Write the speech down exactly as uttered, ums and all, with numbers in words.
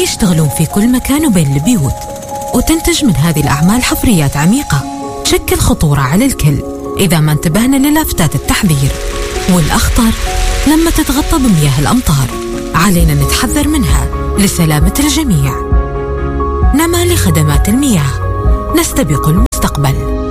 يشتغلون في كل مكان وبين البيوت، وتنتج من هذه الأعمال حفريات عميقة تشكل خطورة على الكل إذا ما انتبهنا للافتات التحذير. والأخطر لما تتغطى بمياه الأمطار، علينا نتحذر منها لسلامة الجميع. نما لخدمات المياه، نستبق المستقبل.